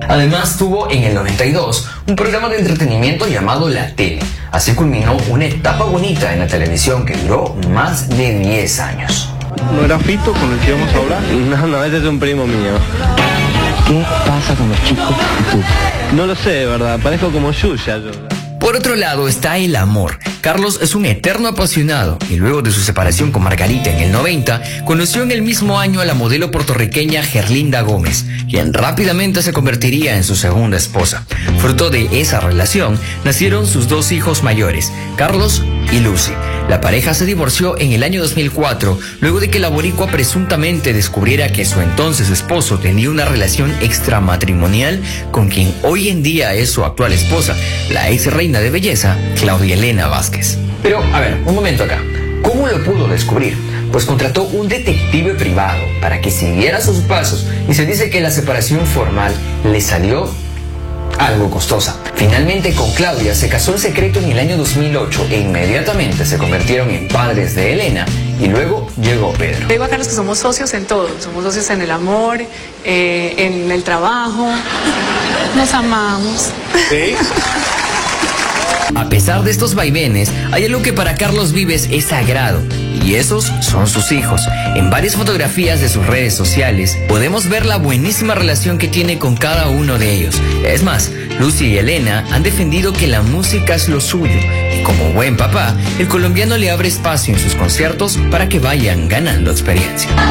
Además tuvo en el 92 un programa de entretenimiento llamado La Tele. Así culminó una etapa bonita en la televisión que duró más de 10 años. ¿No era Fito con el que íbamos a hablar? No, ese es un primo mío. ¿Qué pasa con los chicos de tú? No lo sé, de verdad, parezco como Yuya yo. Por otro lado está el amor. Carlos es un eterno apasionado y luego de su separación con Margarita en el 90, conoció en el mismo año a la modelo puertorriqueña Gerlinda Gómez, quien rápidamente se convertiría en su segunda esposa. Fruto de esa relación nacieron sus dos hijos mayores, Carlos y Lucy. La pareja se divorció en el año 2004, luego de que la boricua presuntamente descubriera que su entonces esposo tenía una relación extramatrimonial con quien hoy en día es su actual esposa, la ex reina de belleza, Claudia Elena Vázquez. Pero, a ver, un momento acá. ¿Cómo lo pudo descubrir? Pues contrató un detective privado para que siguiera sus pasos y se dice que la separación formal le salió algo costosa. Finalmente con Claudia se casó en secreto en el año 2008 e inmediatamente se convirtieron en padres de Elena y luego llegó Pedro. Le digo a Carlos que somos socios en todo, somos socios en el amor, en el trabajo, nos amamos. ¿Sí? A pesar de estos vaivenes, hay algo que para Carlos Vives es sagrado, y esos son sus hijos. En varias fotografías de sus redes sociales podemos ver la buenísima relación que tiene con cada uno de ellos. Es más, Lucy y Elena han defendido que la música es lo suyo, y como buen papá, el colombiano le abre espacio en sus conciertos para que vayan ganando experiencia.